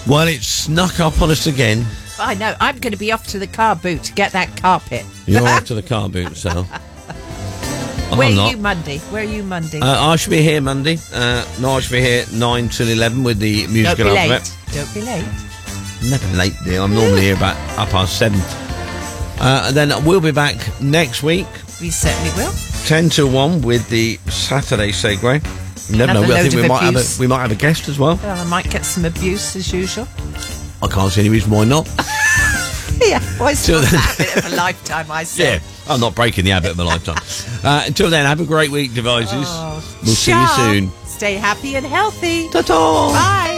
Well, it snuck up on us again. I know. I'm going to be off to the car boot to get that carpet. You're off to the car boot sale. Where are you Monday? I should be here Monday. No, I should be here 9 till 11 with the musical alphabet. Don't be late. Never late, dear. I'm normally here about 7:30. And then we'll be back next week. We certainly will. 10 till 1 with the Saturday segue. You never know. I think we might have a guest as well. Well, I might get some abuse as usual. I can't see any reason why not. Yeah, it's the habit of a lifetime, I say. Yeah, I'm not breaking the habit of a lifetime. Until then, have a great week, devices. We'll see you soon. Stay happy and healthy. Ta-ta! Bye.